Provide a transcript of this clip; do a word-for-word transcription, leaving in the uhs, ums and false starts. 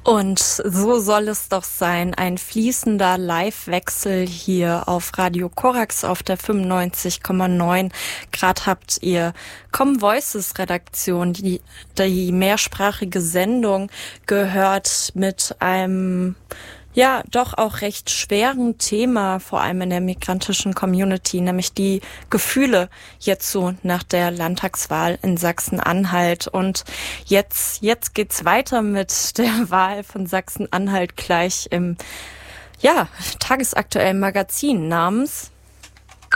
Und so soll es doch sein. Ein fließender Live-Wechsel hier auf Radio Korax auf der fünfundneunzig Komma neun. Gerade habt ihr Com Voices Redaktion, die, die mehrsprachige Sendung gehört mit einem ja, doch auch recht schweren Thema, vor allem in der migrantischen Community, nämlich die Gefühle jetzt so nach der Landtagswahl in Sachsen-Anhalt. Und jetzt, jetzt geht's weiter mit der Wahl von Sachsen-Anhalt gleich im, ja, tagesaktuellen Magazin namens